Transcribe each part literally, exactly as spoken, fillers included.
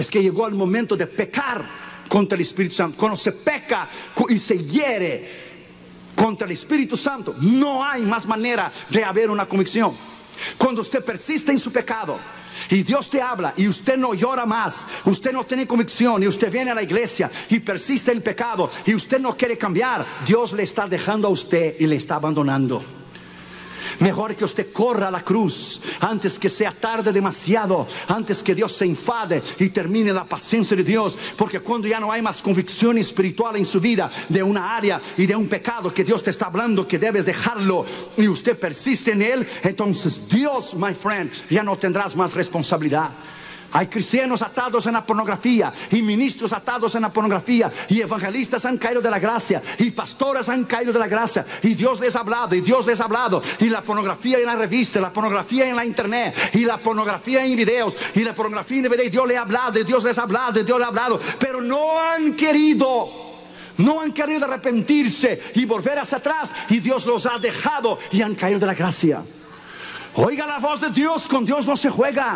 es que llegó el momento de pecar contra el Espíritu Santo. Cuando se peca y se hiere contra el Espíritu Santo, no hay más manera de haber una convicción. Cuando usted persiste en su pecado y Dios te habla y usted no llora más, usted no tiene convicción y usted viene a la iglesia y persiste en el pecado y usted no quiere cambiar, Dios le está dejando a usted y le está abandonando. Mejor que usted corra a la cruz antes que sea tarde demasiado, antes que Dios se enfade y termine la paciencia de Dios. Porque cuando ya no hay más convicción espiritual en su vida de una área y de un pecado que Dios te está hablando que debes dejarlo, y usted persiste en él, entonces Dios, my friend, ya no tendrás más responsabilidad. Hay cristianos atados en la pornografía y ministros atados en la pornografía y evangelistas han caído de la gracia y pastores han caído de la gracia y Dios les ha hablado y Dios les ha hablado y la pornografía en la revista, la pornografía en la internet y la pornografía en videos y la pornografía en D V D, y Dios les ha hablado y Dios les ha hablado y Dios les ha hablado, pero no han querido, no han querido arrepentirse y volver hacia atrás, y Dios los ha dejado y han caído de la gracia. Oiga la voz de Dios, con Dios no se juega.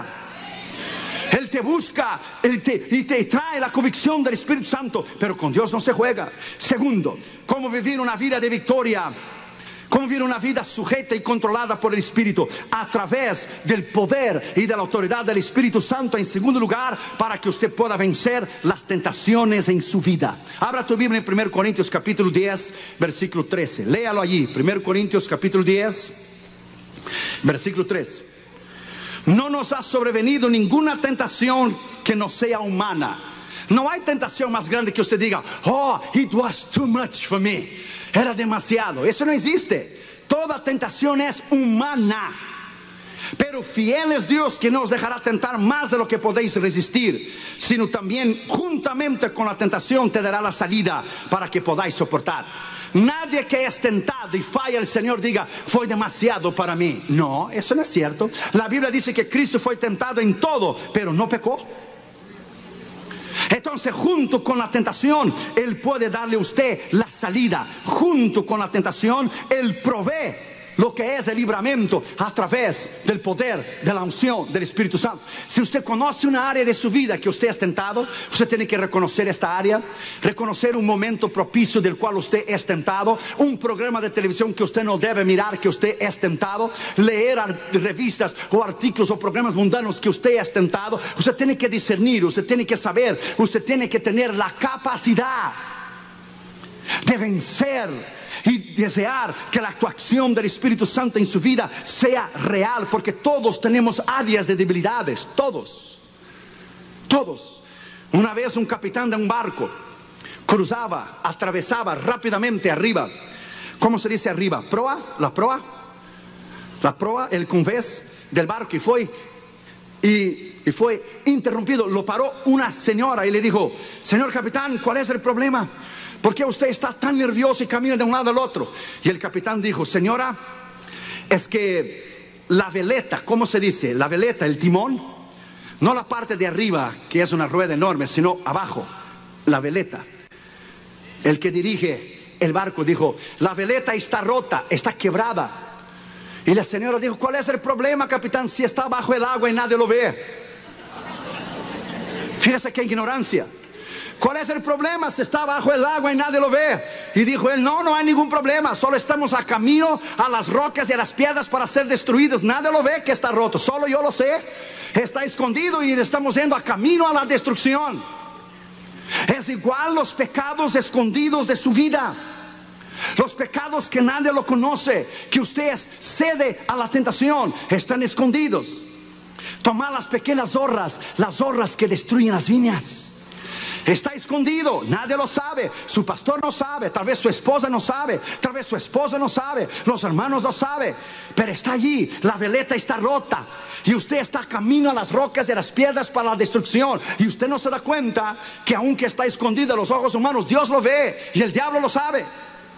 Él te busca, Él te, y te trae la convicción del Espíritu Santo, pero con Dios no se juega. Segundo, cómo vivir una vida de victoria, cómo vivir una vida sujeta y controlada por el Espíritu, a través del poder y de la autoridad del Espíritu Santo. En segundo lugar, para que usted pueda vencer las tentaciones en su vida. Abra tu Biblia en primero Corintios capítulo diez, versículo trece. Léalo allí, primero Corintios capítulo diez, versículo trece. No nos ha sobrevenido ninguna tentación que no sea humana. No hay tentación más grande que usted diga, oh, it was too much for me. Era demasiado. Eso no existe. Toda tentación es humana. Pero fiel es Dios, que no os dejará tentar más de lo que podéis resistir, sino también juntamente con la tentación te dará la salida para que podáis soportar. Nadie que es tentado y falla el Señor diga, fue demasiado para mí. No, eso no es cierto. La Biblia dice que Cristo fue tentado en todo, pero no pecó. Entonces, junto con la tentación, Él puede darle a usted la salida. Junto con la tentación, Él provee lo que es el libramiento a través del poder de la unción del Espíritu Santo. Si usted conoce una área de su vida que usted es tentado, usted tiene que reconocer esta área, reconocer un momento propicio del cual usted es tentado, un programa de televisión que usted no debe mirar que usted es tentado, leer revistas o artículos o programas mundanos que usted es tentado. Usted tiene que discernir, usted tiene que saber, usted tiene que tener la capacidad de vencer y desear que la actuación del Espíritu Santo en su vida sea real, porque todos tenemos áreas de debilidades, todos, todos. Una vez un capitán de un barco cruzaba, atravesaba rápidamente arriba, ¿cómo se dice arriba? ¿Proa? ¿La proa? La proa, el convés del barco, y fue, y, y fue interrumpido. Lo paró una señora y le dijo, señor capitán, ¿cuál es el problema? ¿Por qué usted está tan nervioso y camina de un lado al otro? Y el capitán dijo, señora, es que la veleta, ¿cómo se dice? La veleta, el timón, no la parte de arriba, que es una rueda enorme, sino abajo, la veleta. El que dirige el barco dijo, la veleta está rota, está quebrada. Y la señora dijo, ¿cuál es el problema, capitán, si está bajo el agua y nadie lo ve? Fíjese qué ignorancia. ¿Cuál es el problema? Se está bajo el agua y nadie lo ve. Y dijo él, no, no hay ningún problema. Solo estamos a camino a las rocas y a las piedras para ser destruidas. Nadie lo ve que está roto, solo yo lo sé. Está escondido y estamos yendo a camino a la destrucción. Es igual los pecados escondidos de su vida. Los pecados que nadie lo conoce, que usted cede a la tentación, están escondidos. Tomar las pequeñas zorras, las zorras que destruyen las viñas. Está escondido, nadie lo sabe. Su pastor no sabe, tal vez su esposa no sabe, tal vez su esposa no sabe, los hermanos no saben, pero está allí. La veleta está rota y usted está camino a las rocas y a las piedras para la destrucción, y usted no se da cuenta que aunque está escondido a los ojos humanos, Dios lo ve y el diablo lo sabe.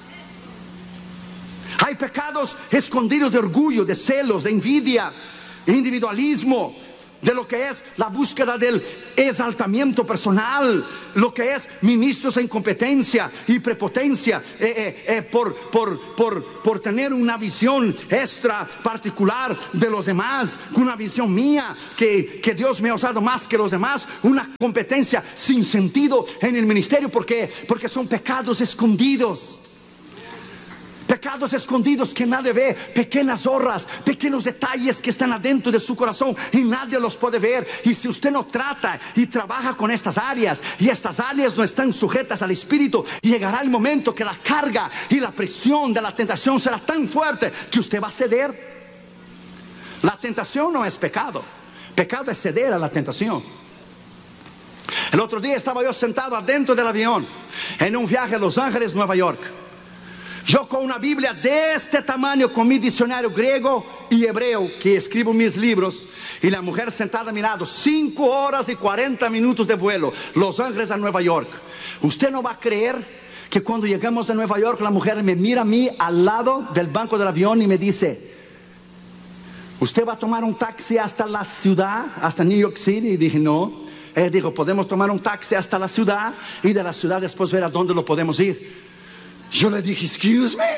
Hay pecados escondidos de orgullo, de celos, de envidia, individualismo, de lo que es la búsqueda del exaltamiento personal, lo que es ministros en competencia y prepotencia, eh, eh, eh, por, por, por, por tener una visión extra particular de los demás, una visión mía que, que Dios me ha usado más que los demás, una competencia sin sentido en el ministerio. ¿Por qué? Porque son pecados escondidos. Pecados escondidos que nadie ve, pequeñas zorras, pequeños detalles que están adentro de su corazón y nadie los puede ver. Y si usted no trata y trabaja con estas áreas, y estas áreas no están sujetas al Espíritu, llegará el momento que la carga y la presión de la tentación será tan fuerte que usted va a ceder. La tentación no es pecado, pecado es ceder a la tentación. El otro día estaba yo sentado adentro del avión en un viaje a Los Ángeles, Nueva York. Yo con una Biblia de este tamaño, con mi diccionario griego y hebreo, que escribo mis libros, y la mujer sentada a mi lado, cinco horas y cuarenta minutos de vuelo, Los Ángeles a Nueva York. Usted no va a creer que cuando llegamos a Nueva York, la mujer me mira a mí al lado del banco del avión y me dice: ¿usted va a tomar un taxi hasta la ciudad, hasta New York City? Y dije: no. Ella dijo: podemos tomar un taxi hasta la ciudad y de la ciudad después ver a dónde lo podemos ir. Yo le dije: excuse me.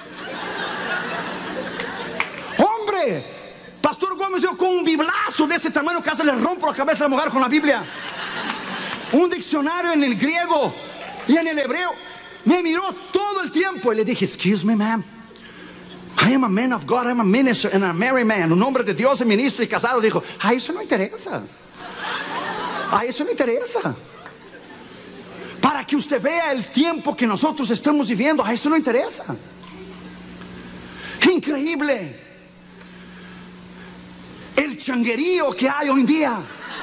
Hombre, Pastor Gómez, yo con un biblazo de ese tamaño casi le rompo la cabeza a la mujer con la Biblia. Un diccionario en el griego y en el hebreo. Me miró todo el tiempo y le dije: excuse me, ma'am, I am a man of God, I am a minister and a married man. Un hombre de Dios, ministro y casado. Dijo: a eso no interesa. A eso no interesa. Para que usted vea el tiempo que nosotros estamos viviendo, a eso no interesa. Increíble el changuerío que hay hoy en día.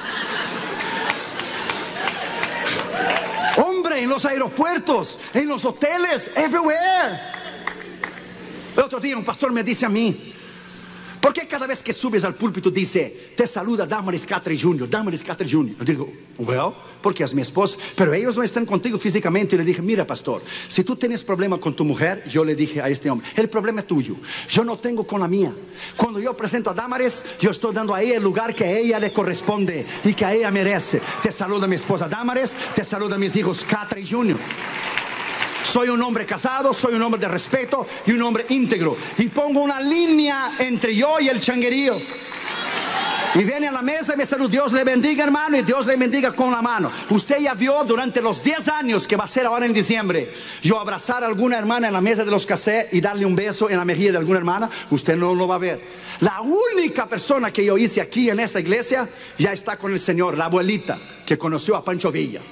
Hombre, en los aeropuertos, en los hoteles, everywhere. El otro día un pastor me dice a mí: ¿por qué cada vez que subes al púlpito dice: te saluda Damaris Catre junior, Damaris Catre junior? Yo digo: well, porque es mi esposa, pero ellos no están contigo físicamente. Y le dije: mira, pastor, si tú tienes problema con tu mujer, yo le dije a este hombre, el problema es tuyo, yo no tengo con la mía. Cuando yo presento a Damaris, yo estoy dando a ella el lugar que a ella le corresponde y que a ella merece. Te saluda mi esposa Damaris, te saluda mis hijos Catre junior Soy un hombre casado, soy un hombre de respeto y un hombre íntegro. Y pongo una línea entre yo y el changuerío. Y viene a la mesa y me saluda: Dios le bendiga, hermano, y Dios le bendiga con la mano. Usted ya vio durante los diez años que va a ser ahora en diciembre, yo abrazar a alguna hermana en la mesa de los casés y darle un beso en la mejilla de alguna hermana. Usted no lo va a ver. La única persona que yo hice aquí en esta iglesia ya está con el Señor, la abuelita que conoció a Pancho Villa,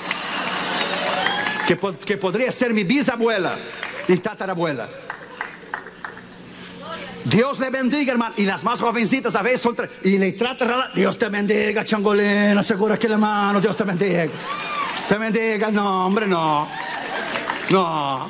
que, que podría ser mi bisabuela y tatarabuela. Dios le bendiga, hermano. Y las más jovencitas a veces son tre- y le trata de ralar: Dios te bendiga, changolena, segura que la mano, Dios te bendiga, te bendiga. No, hombre, no. No.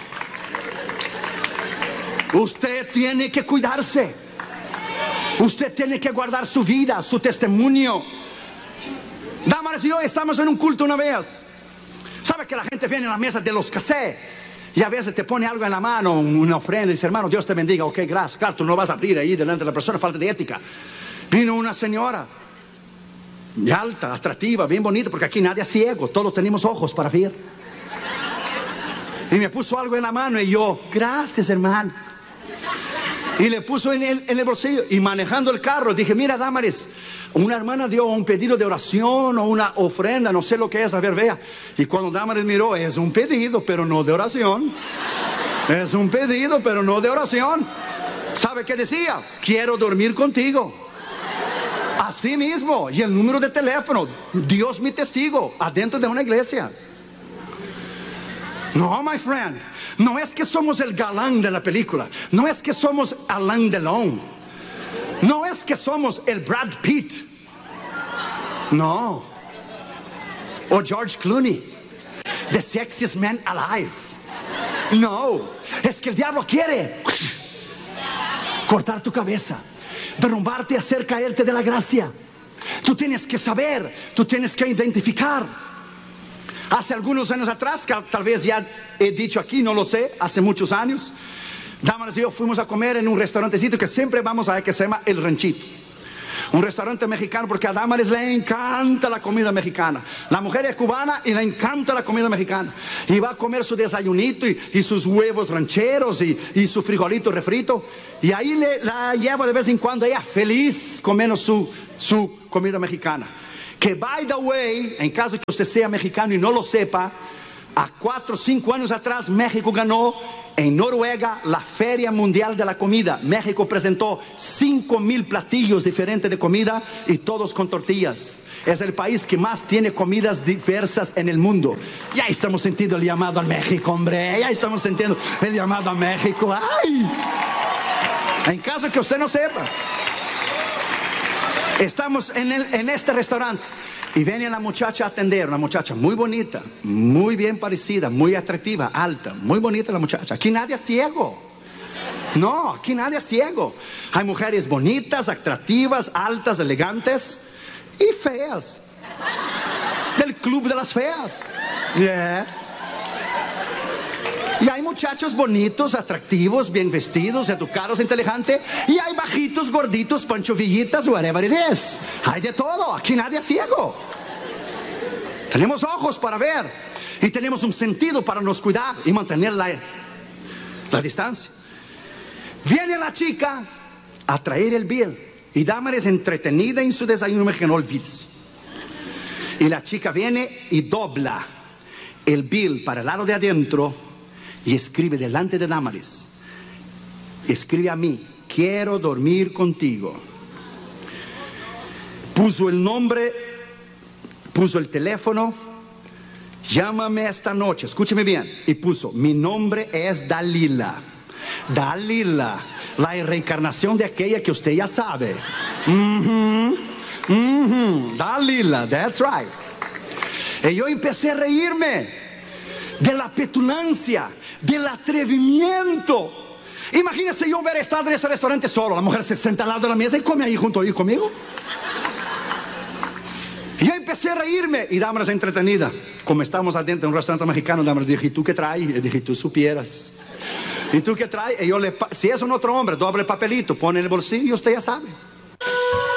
Usted tiene que cuidarse. Usted tiene que guardar su vida, su testimonio. Damas y yo estamos en un culto una vez. ¿Sabe que la gente viene a la mesa de los casés y a veces te pone algo en la mano, una ofrenda, y dice: hermano, Dios te bendiga? Ok, gracias. Claro, tú no vas a abrir ahí delante de la persona, falta de ética. Vino una señora alta, atractiva, bien bonita, porque aquí nadie es ciego, todos tenemos ojos para ver. Y me puso algo en la mano y yo: gracias, hermano. Y le puso en el, en el bolsillo. Y manejando el carro dije: mira, Damaris, una hermana dio un pedido de oración o una ofrenda, no sé lo que es, a ver, vea. Y cuando Damaris miró: es un pedido, pero no de oración. Es un pedido, pero no de oración. ¿Sabe qué decía? Quiero dormir contigo. Así mismo. Y el número de teléfono, Dios mi testigo, adentro de una iglesia. No, my friend, no es que somos el galán de la película, no es que somos Alain Delon, no es que somos el Brad Pitt, no, o George Clooney, the sexiest man alive. No, es que el diablo quiere cortar tu cabeza, derrumbarte y hacer caerte de la gracia. Tú tienes que saber, tú tienes que identificar. Hace algunos años atrás, que tal vez ya he dicho aquí, no lo sé, hace muchos años, Damaris y yo fuimos a comer en un restaurantecito que siempre vamos a ver, que se llama El Ranchito. Un restaurante mexicano, porque a Damaris le encanta la comida mexicana. La mujer es cubana y le encanta la comida mexicana. Y va a comer su desayunito y, y sus huevos rancheros y, y su frijolito refrito. Y ahí le, la lleva de vez en cuando ella feliz comiendo su, su comida mexicana. Que, by the way, en caso que usted sea mexicano y no lo sepa, a cuatro o cinco años atrás México ganó en Noruega la Feria Mundial de la Comida. México presentó cinco mil platillos diferentes de comida y todos con tortillas. Es el país que más tiene comidas diversas en el mundo. Ya estamos sintiendo el llamado a México, hombre. Ya estamos sintiendo el llamado a México. ¡Ay! En caso que usted no sepa, estamos en, el, en este restaurante. Y viene la muchacha a atender, una muchacha muy bonita, muy bien parecida, muy atractiva, alta, muy bonita la muchacha. Aquí nadie es ciego. No, aquí nadie es ciego. Hay mujeres bonitas, atractivas, altas, elegantes y feas. Del club de las feas. Yes. Y hay muchachos bonitos, atractivos, bien vestidos, educados, inteligentes. Y hay bajitos, gorditos, Pancho Villitas, whatever it is. Hay de todo, aquí nadie es ciego. Tenemos ojos para ver. Y tenemos un sentido para nos cuidar y mantener la, la distancia. Viene la chica a traer el bill. Y Damaris entretenida en su desayuno mexicano, olvídese. Y la chica viene y dobla el bill para el lado de adentro. Y escribe delante de Damaris. Escribe a mí: quiero dormir contigo. Puso el nombre, puso el teléfono. Llámame esta noche, escúcheme bien. Y puso: mi nombre es Dalila. Dalila, la reencarnación de aquella que usted ya sabe. Mm-hmm, mm-hmm, Dalila, that's right. Y yo empecé a reírme de la petulancia, del atrevimiento. Imagínese yo hubiera estado en ese restaurante solo. La mujer se sienta al lado de la mesa y come ahí junto ahí conmigo. Y yo empecé a reírme. Y Damaris entretenida. Como estábamos adentro de un restaurante mexicano, Damaris dijo: ¿y tú qué traes? Y dije: tú supieras. ¿Y tú qué traes? Y yo le, si es un otro hombre, doble papelito, pone en el bolsillo y usted ya sabe.